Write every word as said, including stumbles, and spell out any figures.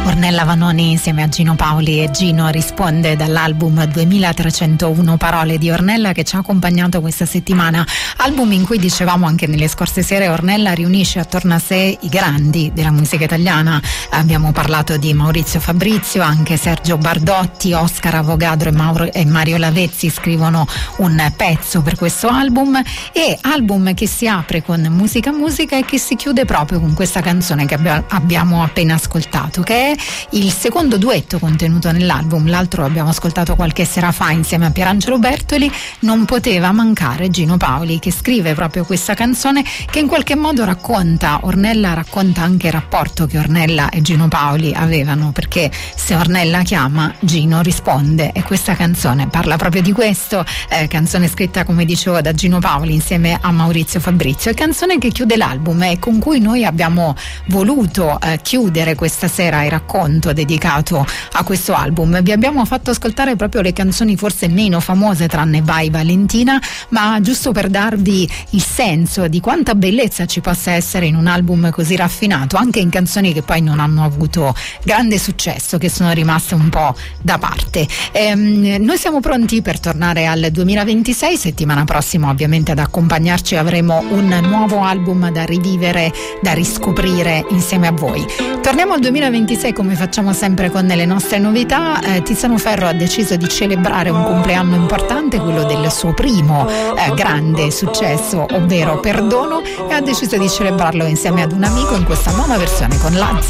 Ornella Vanoni insieme a Gino Paoli, e Gino risponde dall'album duemilatrecentouno Parole di Ornella, che ci ha accompagnato questa settimana, album in cui, dicevamo anche nelle scorse sere, Ornella riunisce attorno a sé i grandi della musica italiana. Abbiamo parlato di Maurizio Fabrizio, anche Sergio Bardotti, Oscar Avogadro e, Mauro, e Mario Lavezzi scrivono un pezzo per questo album, e album che si apre con Musica Musica e che si chiude proprio con questa canzone che abbia, abbiamo appena ascoltato, che è il secondo duetto contenuto nell'album. L'altro abbiamo ascoltato qualche sera fa insieme a Pierangelo Bertoli. Non poteva mancare Gino Paoli, che scrive proprio questa canzone, che in qualche modo racconta, Ornella racconta anche il rapporto che Ornella e Gino Paoli avevano, perché se Ornella chiama, Gino risponde, e questa canzone parla proprio di questo. Eh, canzone scritta, come dicevo, da Gino Paoli insieme a Maurizio Fabrizio, e canzone che chiude l'album e con cui noi abbiamo voluto eh, chiudere questa sera il racconto dedicato a questo album. Vi abbiamo fatto ascoltare proprio le canzoni forse meno famose, tranne Vai Valentina, ma giusto per darvi il senso di quanta bellezza ci possa essere in un album così raffinato, anche in canzoni che poi non hanno avuto grande successo, che sono rimaste un po' da parte. Ehm, noi siamo pronti per tornare al duemilaventisei. Settimana prossima ovviamente ad accompagnarci avremo un nuovo album da rivivere, da riscoprire insieme a voi. Torniamo al duemilaventisei come facciamo sempre con le nostre novità. eh, Tiziano Ferro ha deciso di celebrare un compleanno importante, quello del suo primo eh, grande successo, ovvero Perdono, e ha deciso di celebrarlo insieme ad un amico in questa nuova versione con Lazza.